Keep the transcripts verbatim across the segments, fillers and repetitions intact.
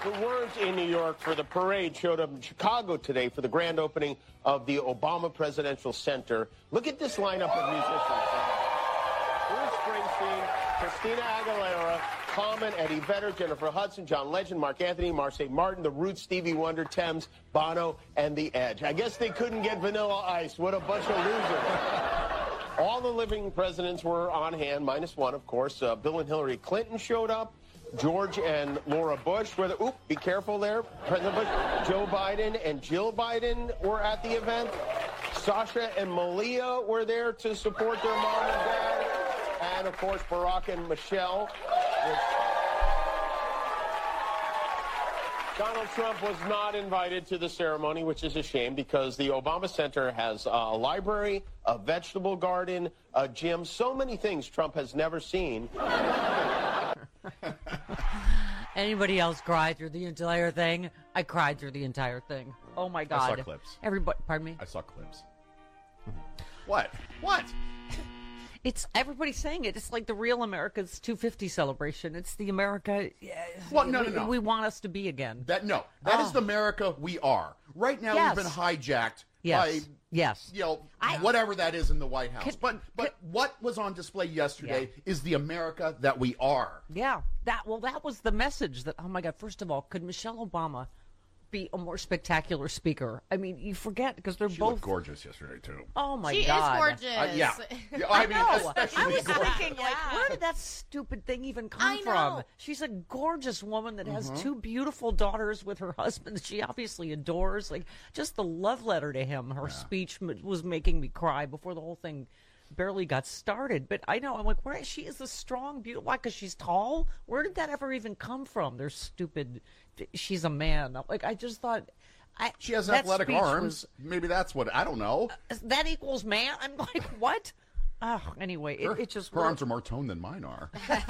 who weren't in New York for the parade showed up in Chicago today for the grand opening of the Obama Presidential Center. Look at this lineup of musicians. Bruce Springsteen, Christina Aguilera, Common, Eddie Vedder, Jennifer Hudson, John Legend, Mark Anthony, Marseille Martin, The Roots, Stevie Wonder, Thames, Bono, and The Edge. I guess they couldn't get Vanilla Ice. What a bunch of losers. All the living presidents were on hand, minus one, of course. Uh, Bill and Hillary Clinton showed up. George and Laura Bush were the, oop, be careful there, President Bush. Joe Biden and Jill Biden were at the event. Sasha and Malia were there to support their mom and dad. And, of course, Barack and Michelle. Donald Trump was not invited to the ceremony, which is a shame because the Obama Center has a library, a vegetable garden, a gym, so many things Trump has never seen. Anybody else cry through the entire thing? I cried through the entire thing. Oh, my God. I saw clips. Everybody, pardon me? I saw clips. What? What? It's everybody's saying it. It's like the real America's two fifty celebration. It's the America well, no, we, no, no. we want us to be again. That no, that oh. is the America we are. Right now, yes. we've been hijacked yes. by yes, you know, I, whatever that is in the White House. Can, but but can, what was on display yesterday yeah. is the America that we are. Yeah, that well, that was the message. That oh my God! First of all, could Michelle Obama be a more spectacular speaker? I mean, you forget because they're she both looked gorgeous yesterday too. Oh my she God, is gorgeous. Uh, yeah. yeah, I mean, I, I was gorgeous. thinking, like, yeah. where did that stupid thing even come I know. from? She's a gorgeous woman that has Mm-hmm. two beautiful daughters with her husband that she obviously adores. Like, just the love letter to him. Her yeah. speech m- was making me cry before the whole thing barely got started. But I know, I'm like, where she is a strong, beautiful. Why? Because she's tall. Where did that ever even come from? They're stupid. She's a man. Like, I just thought. I, she has athletic arms. Was, Maybe that's what, I don't know. Uh, that equals man? I'm like, what? Oh, anyway, her, it, it just... Her arms are more toned than mine are.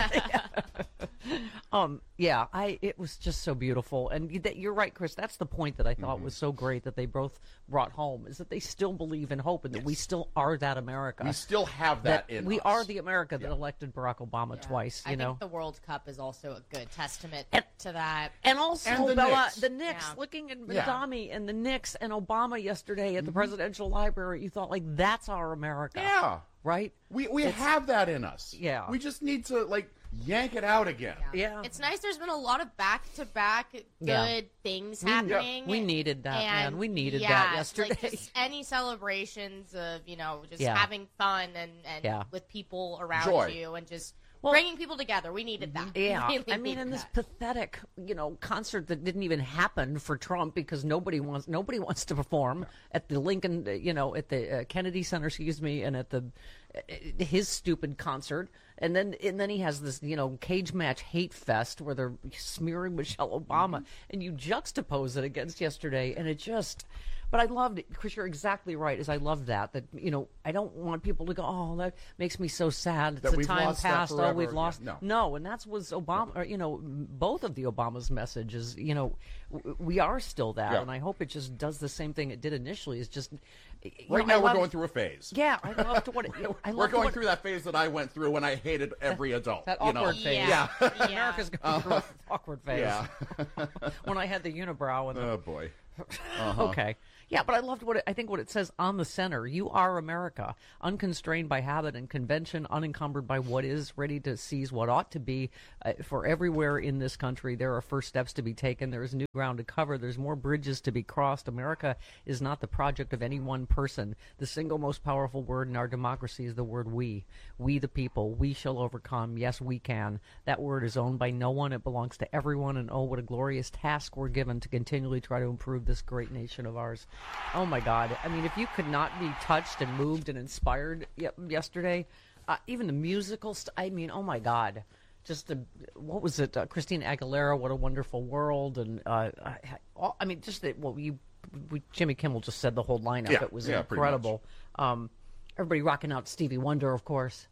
um, yeah, I. It was just so beautiful. And you, that, you're right, Chris. That's the point that I thought mm-hmm. was so great that they both brought home, is that they still believe in hope and that yes. we still are that America. We still have that, that in We us. are the America that yeah. elected Barack Obama yeah. twice, you I know? think the World Cup is also a good testament and, to that. And also, and the Bella, Knicks. the Knicks, yeah. looking at Madami yeah. and the Knicks and Obama yesterday at the mm-hmm. Presidential Library, you thought, like, that's our America. Yeah. Right? We we it's, have that in us. Yeah. We just need to, like, yank it out again. Yeah. yeah. It's nice there's been a lot of back-to-back good yeah. things we, happening. Yeah. We needed that, and man. We needed yeah, that yesterday. Like just any celebrations of, you know, just yeah. having fun and, and yeah. with people around Joy. you and just well, bringing people together. We needed that. Yeah. Really I mean, in this that. pathetic, you know, concert that didn't even happen for Trump because nobody wants nobody wants to perform no. at the Lincoln, you know, at the uh, Kennedy Center, excuse me, and at the uh, his stupid concert. And then and then he has this, you know, cage match hate fest where they're smearing Michelle Obama. Mm-hmm. And you juxtapose it against yesterday, and it just... But I loved it. Chris, you're exactly right, is I love that. That, you know, I don't want people to go, oh, that makes me so sad. It's that the we've time lost past. That oh, we've lost. Yeah, no. no, and that's was Obama, or, you know, both of the Obama's messages, you know, w- we are still that. Yeah. And I hope it just does the same thing it did initially, is just... Right know, now, we're love, going through a phase. Yeah, I loved what it, I we're going what, through that phase that I went through when I hated every adult. That you awkward know? phase. Yeah. yeah. yeah. America's going uh, through an awkward phase. Yeah. When I had the unibrow and the... Oh, boy. Uh-huh. Okay. Yeah, but I loved what it, I think what it says on the center. You are America, unconstrained by habit and convention, unencumbered by what is, ready to seize what ought to be. Uh, for everywhere in this country, there are first steps to be taken. There is new ground to cover. There's more bridges to be crossed. America is not the project of any one person. The single most powerful word in our democracy is the word we. We the people. We shall overcome. Yes, we can. That word is owned by no one. It belongs to everyone. And oh, what a glorious task we're given to continually try to improve this great nation of ours. Oh, my God. I mean, if you could not be touched and moved and inspired y- yesterday, uh, even the musical st- I mean, oh, my God. Just, the, what was it? Uh, Christina Aguilera, What a Wonderful World. And, uh, I, I mean, just that, well, you, we, Jimmy Kimmel just said the whole lineup. Yeah, it was yeah, incredible. Um, everybody rocking out Stevie Wonder, of course.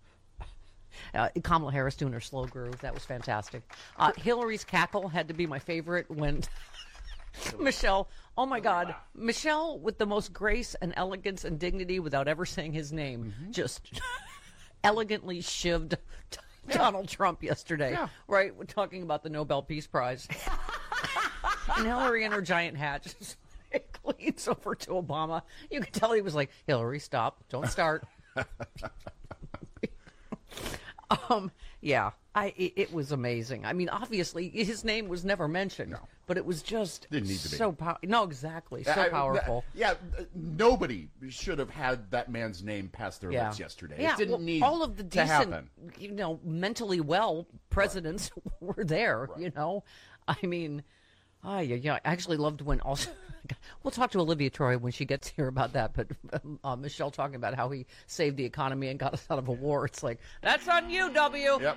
Uh, Kamala Harris doing her slow groove. That was fantastic. Uh, Hillary's cackle had to be my favorite when... Michelle, oh my God, Michelle with the most grace and elegance and dignity without ever saying his name, mm-hmm. just elegantly shivved Donald Trump yesterday, yeah. right? We're talking about the Nobel Peace Prize. and Hillary in her giant hat just leans over to Obama. You could tell he was like, Hillary, stop. Don't start. um, yeah, I it, it was amazing. I mean, obviously, his name was never mentioned, No. but it was just Didn't need to be. so powerful. No, exactly. So I- powerful. Yeah, uh, nobody should have had that man's name past their Yeah. lips yesterday. Yeah, it didn't well, need all of the to decent, happen. you know, mentally well presidents were there. You know, I mean, oh, yeah, yeah. I actually loved when also. We'll talk to Olivia Troy when she gets here about that. But um, uh, Michelle talking about how he saved the economy and got us out of a war. It's like, that's on you, W. Yep.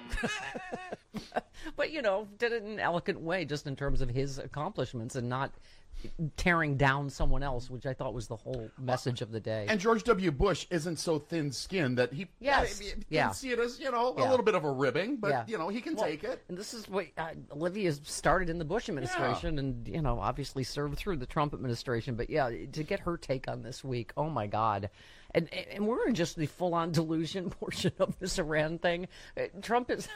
But, you know, did it in an elegant way, just in terms of his accomplishments and not tearing down someone else, which I thought was the whole message of the day. And George W. Bush isn't so thin-skinned that he Yes. I mean, Yeah. can see it as, you know, Yeah. a little bit of a ribbing, but, Yeah. you know, he can Well, take it. And this is what uh, Olivia started in the Bush administration and, you know, obviously served through the Trump administration. But, yeah, to get her take on this week, oh, my God. And, and we're in just the full-on delusion portion of this Iran thing. Uh, Trump is...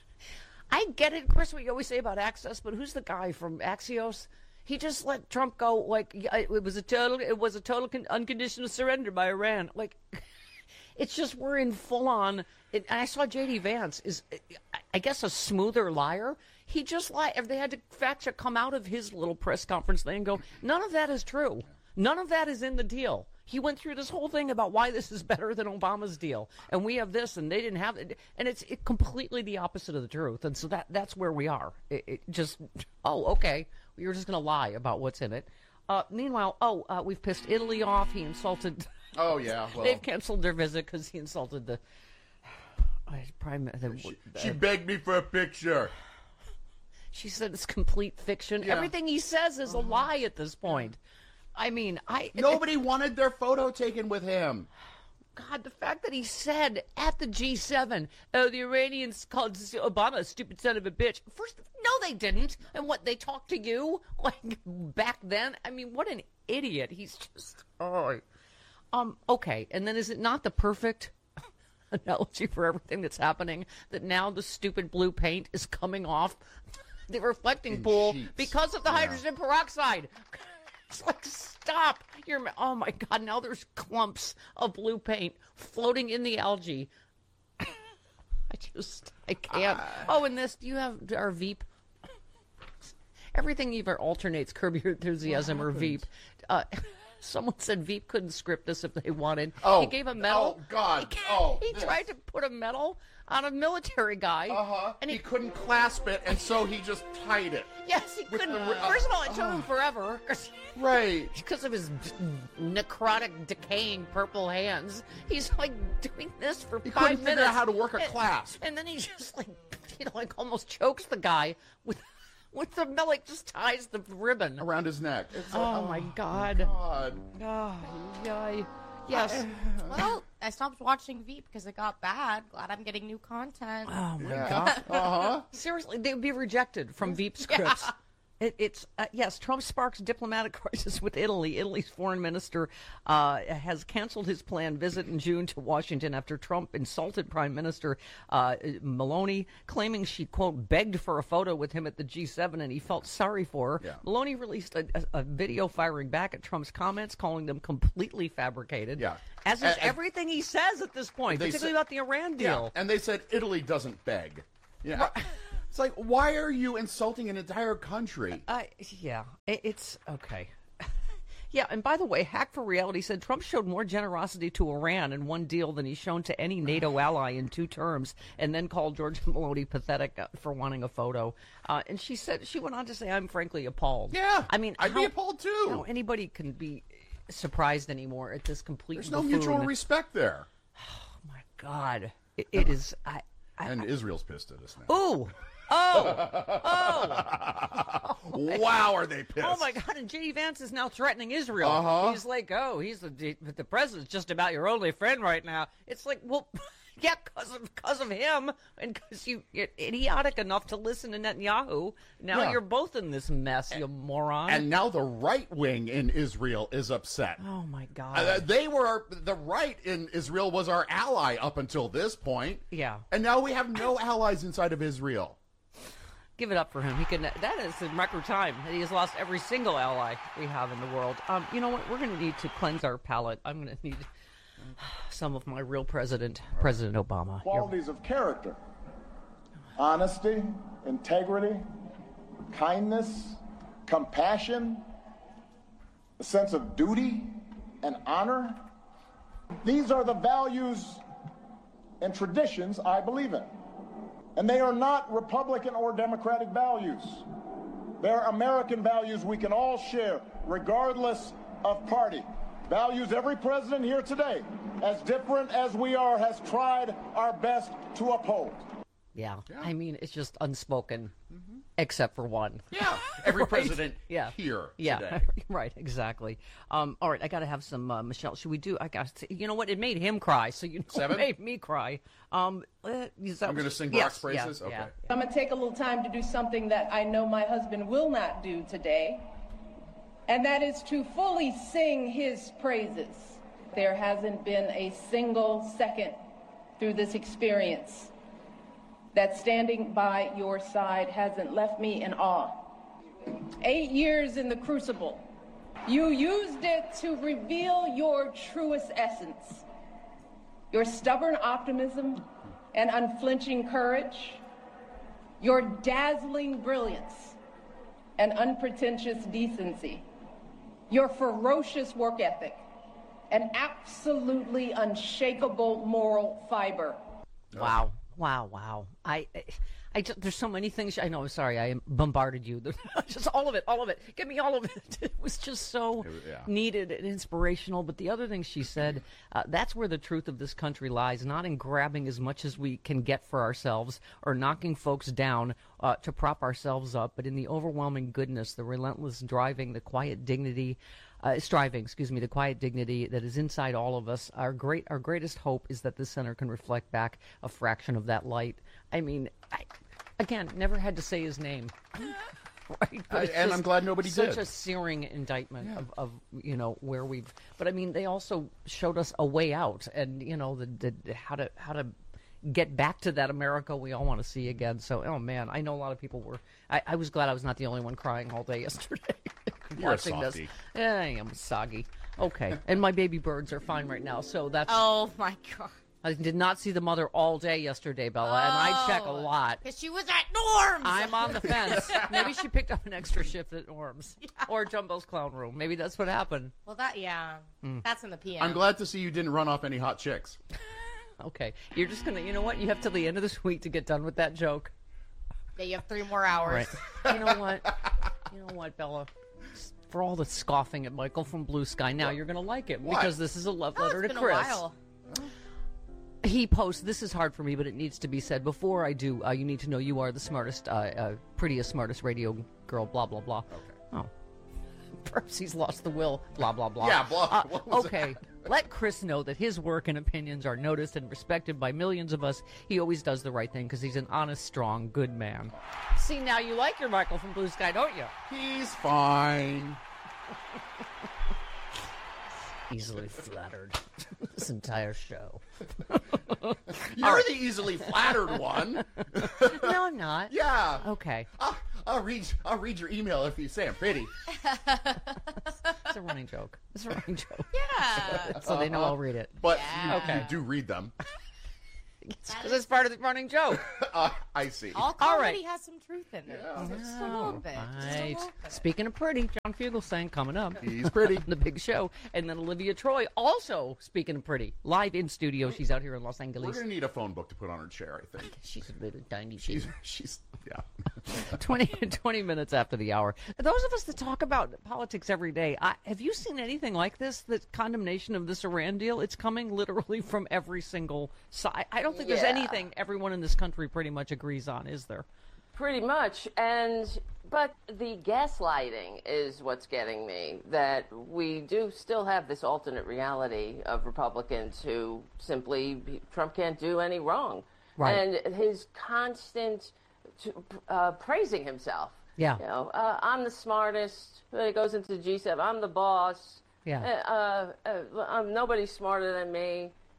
I get it, Chris, what you always say about Access, but who's the guy from Axios? He just let Trump go like yeah, it was a total it was a total con- unconditional surrender by Iran. Like it's just we're in full on. It, and I saw J D Vance is I guess a smoother liar. He just lied. They had to fact check come out of his little press conference thing and go, none of that is true. None of that is in the deal. He went through this whole thing about why this is better than Obama's deal, and we have this, and they didn't have it, and it's it completely the opposite of the truth. And so that that's where we are. It, it just oh okay, you're just going to lie about what's in it. Uh, meanwhile, oh uh, we've pissed Italy off. He insulted. Oh, yeah. Well, They've canceled their visit because he insulted the uh, prime. The, she, uh, she begged me for a picture. She said it's complete fiction. Yeah. Everything he says is a lie at this point. I mean, I Nobody wanted their photo taken with him. God, the fact that he said at the G seven, oh, the Iranians called Obama a stupid son of a bitch. First, no, they didn't. And what, they talked to you like back then? I mean, what an idiot. He's just, oh. Um, okay, and then is it not the perfect analogy for everything that's happening that now the stupid blue paint is coming off the reflecting In pool sheets. because of the Yeah. hydrogen peroxide? It's like, stop. You're, oh, my God, now there's clumps of blue paint floating in the algae. I just, I can't. Uh, oh, and this, do you have our Veep? Everything either alternates Curb Your Enthusiasm or Veep. Uh, someone said Veep couldn't script this if they wanted. Oh, he gave a medal. oh, God. He, Oh, he this. tried to put a medal on a military guy. Uh-huh. And he, he, couldn't clasp it, and so he just tied it. yes, he with couldn't. the ri- First of all, it took him forever. Right. Because of his necrotic, decaying purple hands, he's like doing this for He five couldn't minutes. figure out how to work a and, clasp. and then he just like, you know, like almost chokes the guy with, with the like just ties the ribbon. Around his neck. It's Oh, like, my God! God. Oh, yeah. Yes. Well, I stopped watching Veep because it got bad. Glad I'm getting new content. Oh my Yeah. God! Uh-huh. Seriously, they would be rejected from Veep scripts. It, it's uh, yes. Trump sparks diplomatic crisis with Italy. Italy's foreign minister uh, has canceled his planned visit in June to Washington after Trump insulted Prime Minister uh, Meloni, claiming she quote begged for a photo with him at the G seven, and he felt sorry for her. Yeah. Meloni released a, a, a video firing back at Trump's comments, calling them completely fabricated. Yeah. As is And- and- everything he says at this point, They particularly said- about the Iran Yeah. deal. And they said Italy doesn't beg. Yeah. It's like, why are you insulting an entire country? Uh, yeah, it, it's okay. Yeah, and by the way, Hack for Reality said Trump showed more generosity to Iran in one deal than he's shown to any NATO ally in two terms, and then called George Meloni pathetic uh, for wanting a photo. Uh, and she said she went on to say, "I'm frankly appalled." Yeah. I mean, I'd how, be appalled too. How anybody can be surprised anymore at this complete. There's no buffoon. mutual respect there. Oh my God, it, it is. I. I And Israel's pissed at us now. ooh. Oh, oh, Wow, are they pissed? oh my God! And J D Vance is now threatening Israel. Uh-huh. He's like, oh, he's the the president's just about your only friend right now. It's like, well, yeah, because of because of him, and because you you're idiotic enough to listen to Netanyahu. Now Yeah. you're both in this mess, you moron. And now the right wing in Israel is upset. oh my God! Uh, they were our, the right in Israel was our ally up until this point. Yeah. And now we have no allies inside of Israel. Give it up for him. He can. That is in record time. He has lost every single ally we have in the world. Um, you know what? We're going to need to cleanse our palate. I'm going to need some of my real president, President Obama. Qualities of character: honesty, integrity, kindness, compassion, a sense of duty and honor. These are the values and traditions I believe in. And they are not Republican or Democratic values. They're American values we can all share, regardless of party. Values every president here today, as different as we are, has tried our best to uphold. Yeah. yeah. I mean, it's just unspoken, mm-hmm. except for one. Yeah, every right? president yeah. here yeah. today. Right, exactly. Um, all right, I got to have some, uh, Michelle, should we do, I got to, you know what, it made him cry, so you know Seven? It made me cry. Um, uh, that, I'm going to sing yes, Brock's praises? Yeah, okay. Yeah. I'm going to take a little time to do something that I know my husband will not do today, and that is to fully sing his praises. There hasn't been a single second through this experience that standing by your side hasn't left me in awe. Eight years in the crucible, you used it to reveal your truest essence, your stubborn optimism and unflinching courage, your dazzling brilliance and unpretentious decency, your ferocious work ethic, and absolutely unshakable moral fiber. Wow. Wow, wow. I, I, I just, there's so many things. I know, I'm sorry, I bombarded you. Just all of it, all of it. Give me all of it. It was just so was, yeah. needed and inspirational. But the other thing she said, uh, that's where the truth of this country lies, not in grabbing as much as we can get for ourselves or knocking folks down uh, to prop ourselves up, but in the overwhelming goodness, the relentless driving, the quiet dignity, Uh, striving, excuse me, the quiet dignity that is inside all of us. Our great, our greatest hope is that this center can reflect back a fraction of that light. I mean, I, again, never had to say his name, right? I, and I'm glad nobody such did. Such a searing indictment yeah. of, of, you know, where we've. But I mean, they also showed us a way out, and you know, the, the how to how to. get back to that America we all want to see again. So, oh man, I know a lot of people were. I, I was glad I was not the only one crying all day yesterday. You're watching a softie. this. Yeah, I am soggy. Okay, and my baby birds are fine right now. So that's. Oh my god. I did not see the mother all day yesterday, Bella, oh, and I check a lot. Because she was at Norm's. I'm on the fence. Maybe she picked up an extra shift at Norm's yeah. or Jumbo's Clown Room. Maybe that's what happened. Well, that yeah, mm. that's in the P M. I'm glad to see you didn't run off any hot chicks. Okay, you're just gonna. You know what? You have till the end of this week to get done with that joke. Yeah, you have three more hours. Right. You know what? You know what, Bella? For all the scoffing at Michael from Blue Sky, now you're gonna like it what? because this is a love oh, letter it's to been Chris. A while. He posts, this is hard for me, but it needs to be said. Before I do, uh, you need to know you are the smartest, uh, uh, prettiest, smartest radio girl, blah, blah, blah. Okay. Oh. Perhaps he's lost the will, blah, blah, blah. Yeah, blah. Uh, what was okay. that? Let Chris know that his work and opinions are noticed and respected by millions of us. He always does the right thing because he's an honest, strong, good man. See, now you like your Michael from Blue Sky, don't you? He's fine. Easily flattered. This entire show. You're right. The easily flattered one. No, I'm not. Yeah. Okay. I'll, I'll read. I'll read your email if you say I'm pretty. It's a running joke. It's a running joke. Yeah. So they know I'll read it. But Yeah. you, Okay. you do read them. Because it's part of the running joke. Uh, I see. All All comedy right. has some truth in it. Yeah. Just a little bit. Just a Right. little bit. Speaking of pretty, John Fugelsang coming up. He's pretty. The big show. And then Olivia Troy, also speaking of pretty, live in studio. She's out here in Los We're Angeles. gonna need a phone book to put on her chair. I think She's a little tiny she's thing. she's yeah. twenty, twenty minutes after the hour. Those of us that talk about politics every day, I, have you seen anything like this? The condemnation of this Iran deal? It's coming literally from every single side. I don't think there's Yeah. anything everyone in this country pretty much agrees on, is there? Pretty much. And but the gaslighting is what's getting me, that we do still have this alternate reality of Republicans who simply, Trump can't do any wrong. Right. And his constant uh, praising himself. Yeah. You know, uh, I'm the smartest. It goes into the G seven. I'm the boss. Yeah. Uh, uh, uh, I'm, nobody's smarter than me.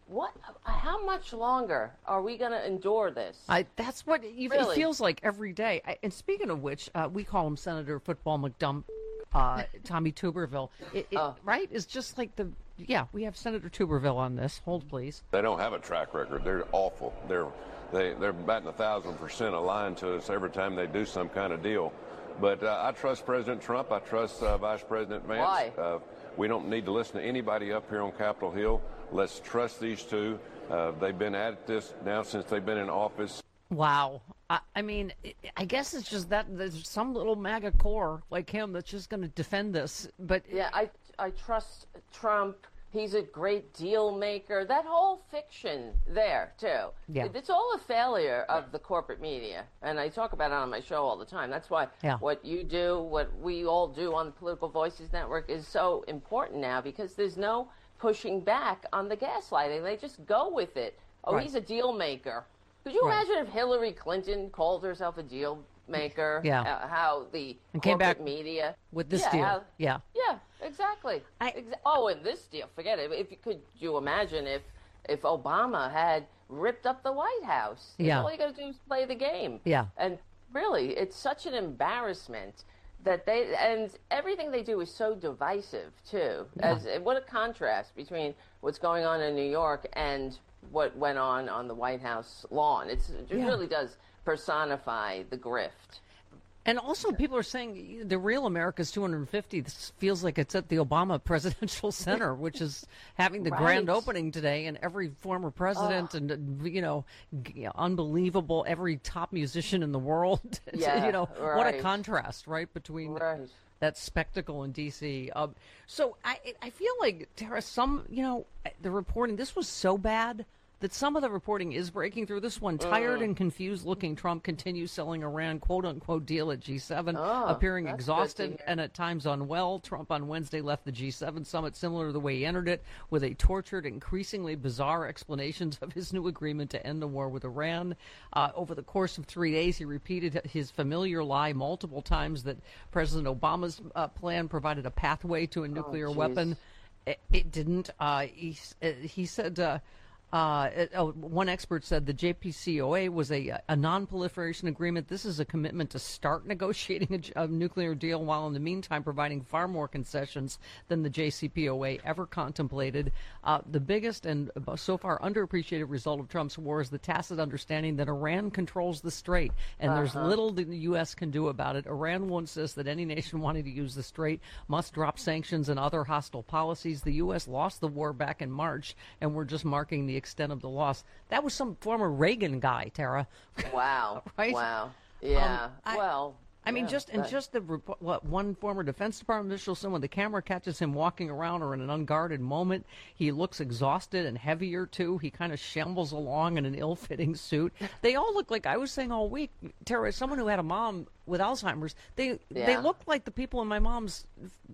what? How much longer are we going to endure this? I, that's what it, Really? it feels like every day. I, and speaking of which, uh, we call him Senator Football McDump, uh, Tommy Tuberville. It, it, Oh. Right? It's just like the, yeah, we have Senator Tuberville on this. Hold, please. They don't have a track record. They're awful. They're they they're batting a thousand percent of lying to us every time they do some kind of deal. But uh, I trust President Trump. I trust uh, Vice President Vance. Why? Uh, we don't need to listen to anybody up here on Capitol Hill. Let's trust these two. Uh, they've been at this now since they've been in office. Wow. I, I mean, it, I guess it's just that there's some little MAGA core like him that's just going to defend this. But Yeah, I I trust Trump. He's a great deal maker. That whole fiction there, too. Yeah. It's all a failure of the corporate media. And I talk about it on my show all the time. That's why Yeah. what you do, what we all do on the Political Voices Network is so important now, because there's no pushing back on the gaslighting. They just go with it. Oh, Right. he's a deal maker. Could you Right. imagine if Hillary Clinton called herself a deal maker? Yeah. Uh, how the And came corporate back media with this yeah, deal. how- Yeah. yeah, exactly. I- Exa- oh, and this deal, forget it. If you could, you imagine if if Obama had ripped up the White House? Yeah. All you got to do is play the game. Yeah. And really, it's such an embarrassment that they and everything they do is so divisive too. As what a contrast between what's going on in New York and what went on on the White House lawn. It's, it Yeah. really does personify the grift. And also, people are saying the real America's two hundred fifty. This feels like it's at the Obama Presidential Center, which is having the grand Right. opening today, and every former president and, uh, you know, g- unbelievable, every top musician in the world. It's, Yeah, you know, what a right. contrast, right, between Right. that spectacle in D C. Um, so I, I feel like, Tara, some, you know, the reporting, this was so bad that some of the reporting is breaking through. This one, tired Mm. and confused looking Trump continues selling Iran quote-unquote deal at G seven, Oh, appearing that's good to exhausted hear. and at times unwell. Trump on Wednesday left the G seven summit similar to the way he entered it, with a tortured, increasingly bizarre explanations of his new agreement to end the war with Iran. Uh, over the course of three days, he repeated his familiar lie multiple times that President Obama's uh, plan provided a pathway to a nuclear geez. weapon. It, it didn't. Uh, he, uh, he said... Uh, Uh, it- oh, one expert said the J P C O A was a, a non-proliferation agreement. This is a commitment to start negotiating a, j- a nuclear deal while in the meantime providing far more concessions than the J C P O A ever contemplated. Uh, the biggest and so far underappreciated result of Trump's war is the tacit understanding that Iran controls the strait, and there's little that the U S can do about it. Iran will insist that any nation wanting to use the strait must drop sanctions and other hostile policies. The U S lost the war back in March, and we're just marking the extent of the loss. That was some former Reagan guy, Tara. Wow. Right? Wow. Yeah. I- well. I mean, yeah, just and that- just the repo- what one former Defense Department official said, when the camera catches him walking around or in an unguarded moment, he looks exhausted and heavier too. He kind of shambles along in an ill-fitting suit. They all look like, I was saying all week, Tara, as someone who had a mom with Alzheimer's, they they Yeah. look like the people in my mom's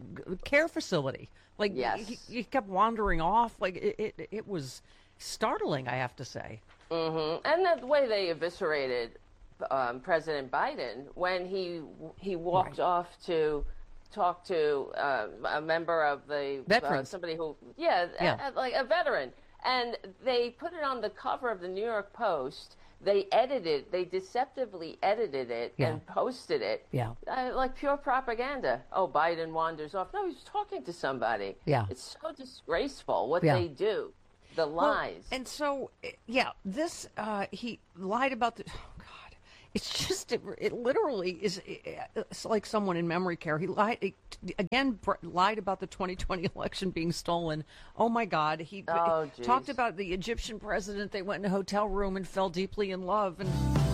care facility. Like Yes. he, he kept wandering off. Like it, it, it was startling, I have to say. Mhm. And the way they eviscerated um, President Biden when he he walked off to talk to uh, a member of the uh, Veterans. somebody who yeah, Yeah. a- a- like a veteran, and they put it on the cover of the New York Post. They edited, they deceptively edited it Yeah. and posted it. Yeah. Uh, like pure propaganda. Oh, Biden wanders off. No, he was talking to somebody. Yeah. It's so disgraceful what Yeah. they do. The Well, lies. and so, eh, yeah, this, uh, he lied about the, oh, God. It's just, it, it literally is, eh, it's like someone in memory care. He lied, he, again, br- lied about the twenty twenty election being stolen. Oh, my God. He Oh, talked geez. about the Egyptian president. They went in a hotel room and fell deeply in love. And